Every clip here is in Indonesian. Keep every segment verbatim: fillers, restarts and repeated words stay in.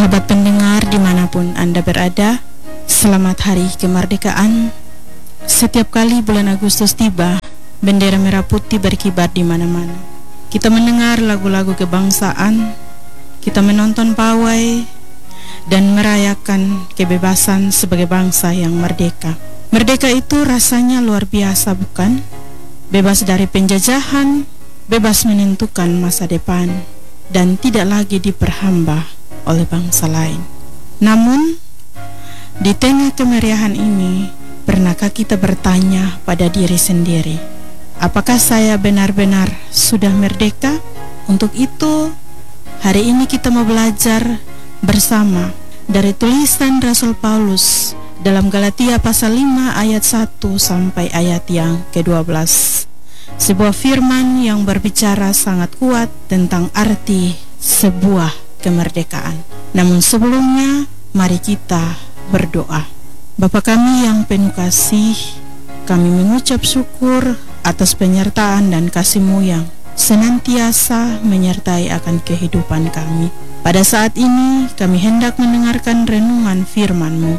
Sahabat pendengar dimanapun Anda berada, selamat Hari Kemerdekaan. Setiap kali bulan Agustus tiba, bendera merah putih berkibar di mana-mana. Kita mendengar lagu-lagu kebangsaan, kita menonton pawai, dan merayakan kebebasan sebagai bangsa yang merdeka. Merdeka itu rasanya luar biasa, bukan? Bebas dari penjajahan, bebas menentukan masa depan, dan tidak lagi diperhamba oleh bangsa lain. Namun, di tengah kemeriahan ini, pernahkah kita bertanya pada diri sendiri, apakah saya benar-benar sudah merdeka? Untuk itu, hari ini kita mau belajar bersama dari tulisan Rasul Paulus dalam Galatia pasal lima ayat satu sampai ayat yang kedua belas. Sebuah firman yang berbicara sangat kuat tentang arti sebuah kemerdekaan. Namun sebelumnya, mari kita berdoa. Bapa kami yang penuh kasih, kami mengucap syukur atas penyertaan dan kasih-Mu yang senantiasa menyertai akan kehidupan kami. Pada saat ini, kami hendak mendengarkan renungan firman-Mu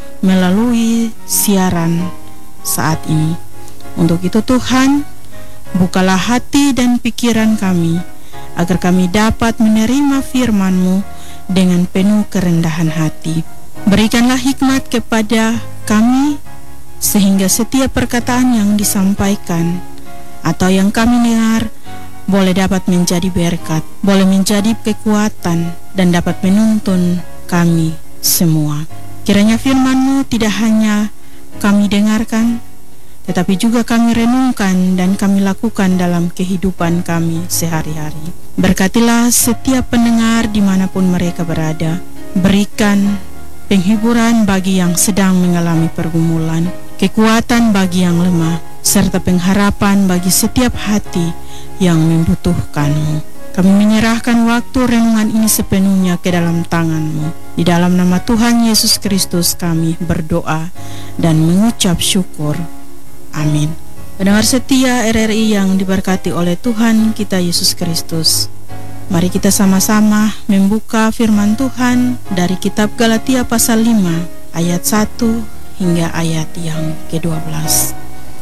melalui siaran saat ini. Untuk itu Tuhan, bukalah hati dan pikiran kami, agar kami dapat menerima firman-Mu dengan penuh kerendahan hati. Berikanlah hikmat kepada kami, sehingga setiap perkataan yang disampaikan atau yang kami dengar boleh dapat menjadi berkat, boleh menjadi kekuatan, dan dapat menuntun kami semua. Kiranya firman-Mu tidak hanya kami dengarkan, tetapi juga kami renungkan dan kami lakukan dalam kehidupan kami sehari-hari. Berkatilah setiap pendengar dimanapun mereka berada. Berikan penghiburan bagi yang sedang mengalami pergumulan, kekuatan bagi yang lemah, serta pengharapan bagi setiap hati yang membutuhkan-Mu. Kami menyerahkan waktu renungan ini sepenuhnya ke dalam tangan-Mu. Di dalam nama Tuhan Yesus Kristus kami berdoa dan mengucap syukur. Amin. Pendengar setia R R I yang diberkati oleh Tuhan kita Yesus Kristus, mari kita sama-sama membuka firman Tuhan dari kitab Galatia pasal lima ayat satu hingga ayat yang kedua belas.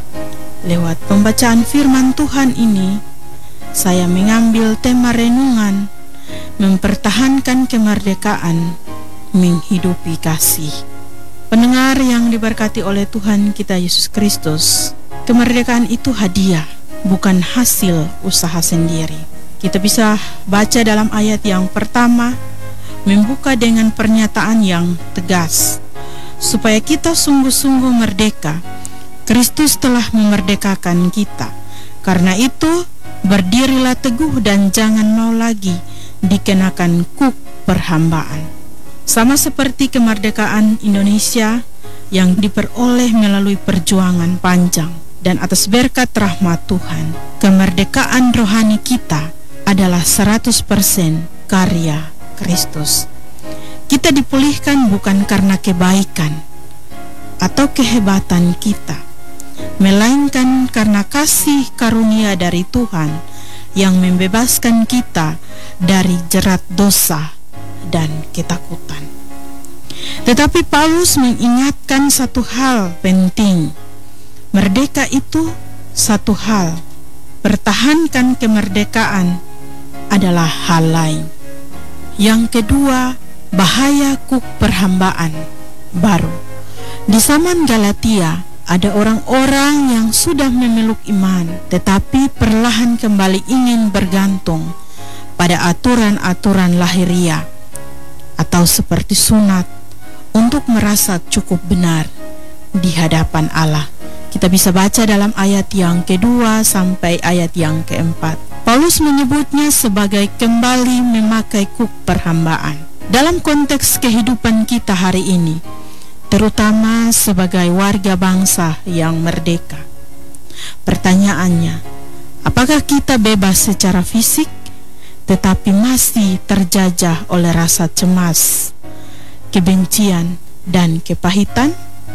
Lewat pembacaan firman Tuhan ini, saya mengambil tema renungan mempertahankan kemerdekaan, menghidupi kasih. Pendengar yang diberkati oleh Tuhan kita Yesus Kristus, kemerdekaan itu hadiah, bukan hasil usaha sendiri. Kita bisa baca dalam ayat yang pertama, membuka dengan pernyataan yang tegas, supaya kita sungguh-sungguh merdeka. Kristus telah memerdekakan kita. Karena itu, berdirilah teguh dan jangan mau lagi dikenakan kuk perhambaan. Sama seperti kemerdekaan Indonesia yang diperoleh melalui perjuangan panjang dan atas berkat rahmat Tuhan, kemerdekaan rohani kita adalah seratus persen karya Kristus. Kita dipulihkan bukan karena kebaikan atau kehebatan kita, melainkan karena kasih karunia dari Tuhan yang membebaskan kita dari jerat dosa dan ketakutan. Tetapi Paulus mengingatkan satu hal penting. Merdeka itu satu hal, pertahankan kemerdekaan adalah hal lain. Yang kedua, bahaya kuk perhambaan baru. Di zaman Galatia, ada orang-orang yang sudah memeluk iman, tetapi perlahan kembali ingin bergantung pada aturan-aturan lahiriah atau seperti sunat untuk merasa cukup benar di hadapan Allah. Kita bisa baca dalam ayat yang kedua sampai ayat yang keempat. Paulus menyebutnya sebagai kembali memakai kuk perhambaan. Dalam konteks kehidupan kita hari ini, terutama sebagai warga bangsa yang merdeka, pertanyaannya, apakah kita bebas secara fisik tetapi masih terjajah oleh rasa cemas, kebencian, dan kepahitan?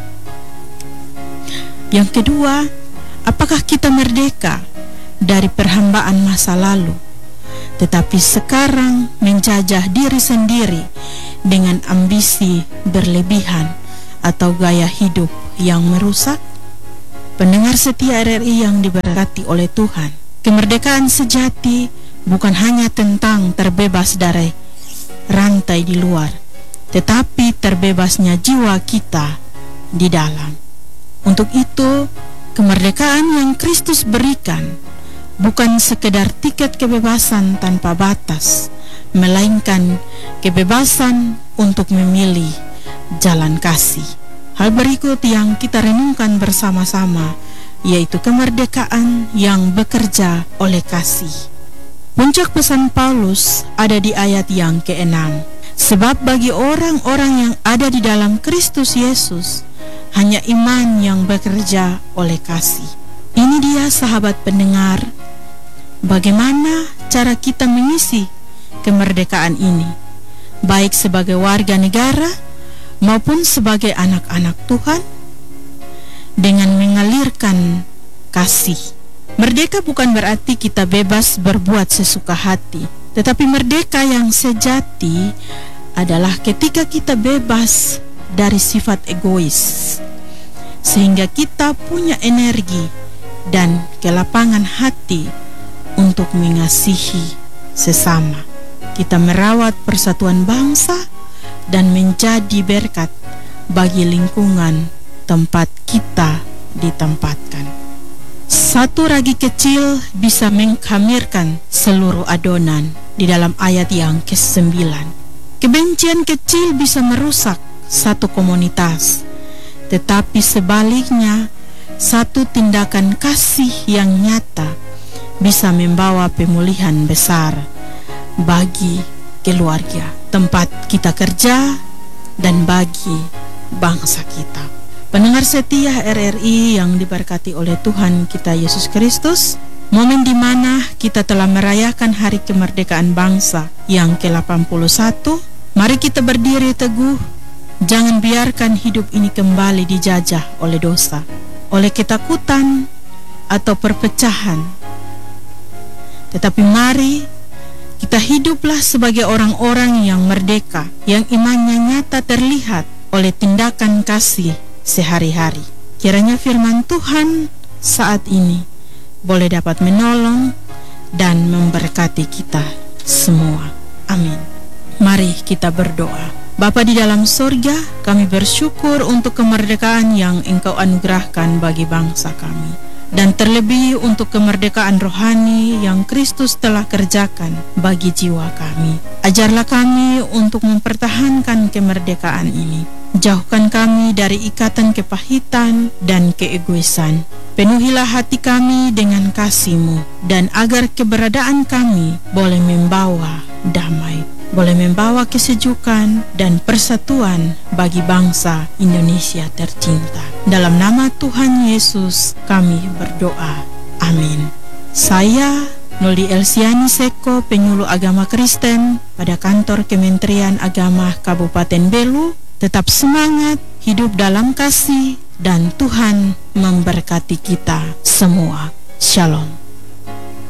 Yang kedua, apakah kita merdeka dari perhambaan masa lalu, tetapi sekarang menjajah diri sendiri dengan ambisi berlebihan atau gaya hidup yang merusak? Pendengar setia R R I yang diberkati oleh Tuhan, kemerdekaan sejati bukan hanya tentang terbebas dari rantai di luar, tetapi terbebasnya jiwa kita di dalam. Untuk itu, kemerdekaan yang Kristus berikan bukan sekedar tiket kebebasan tanpa batas, melainkan kebebasan untuk memilih jalan kasih. Hal berikut yang kita renungkan bersama-sama, yaitu kemerdekaan yang bekerja oleh kasih. Puncak pesan Paulus ada di ayat yang keenam. Sebab bagi orang-orang yang ada di dalam Kristus Yesus, hanya iman yang bekerja oleh kasih. Ini dia, sahabat pendengar, bagaimana cara kita mengisi kemerdekaan ini, baik sebagai warga negara maupun sebagai anak-anak Tuhan, dengan mengalirkan kasih. Merdeka bukan berarti kita bebas berbuat sesuka hati, tetapi merdeka yang sejati adalah ketika kita bebas dari sifat egois, sehingga kita punya energi dan kelapangan hati untuk mengasihi sesama. Kita merawat persatuan bangsa dan menjadi berkat bagi lingkungan tempat kita ditempatkan. Satu ragi kecil bisa mengkhamirkan seluruh adonan di dalam ayat yang kesembilan. Kebencian kecil bisa merusak satu komunitas, tetapi sebaliknya satu tindakan kasih yang nyata bisa membawa pemulihan besar bagi keluarga, tempat kita kerja, dan bagi bangsa kita. Pendengar setia R R I yang diberkati oleh Tuhan kita Yesus Kristus, momen di mana kita telah merayakan Hari Kemerdekaan Bangsa yang ke delapan puluh satu, mari kita berdiri teguh. Jangan biarkan hidup ini kembali dijajah oleh dosa, oleh ketakutan atau perpecahan. Tetapi mari kita hiduplah sebagai orang-orang yang merdeka, yang imannya nyata terlihat oleh tindakan kasih sehari-hari. Kiranya firman Tuhan saat ini boleh dapat menolong dan memberkati kita semua. Amin. Mari kita berdoa. Bapa di dalam sorga, kami bersyukur untuk kemerdekaan yang Engkau anugerahkan bagi bangsa kami, dan terlebih untuk kemerdekaan rohani yang Kristus telah kerjakan bagi jiwa kami. Ajarlah kami untuk mempertahankan kemerdekaan ini. Jauhkan kami dari ikatan kepahitan dan keegoisan. Penuhilah hati kami dengan kasih-Mu, dan agar keberadaan kami boleh membawa damai, boleh membawa kesejukan dan persatuan bagi bangsa Indonesia tercinta. Dalam nama Tuhan Yesus kami berdoa. Amin. Saya Noldi Elsiani Seko, penyuluh agama Kristen pada kantor Kementerian Agama Kabupaten Belu. Tetap semangat, hidup dalam kasih, dan Tuhan memberkati kita semua. Shalom.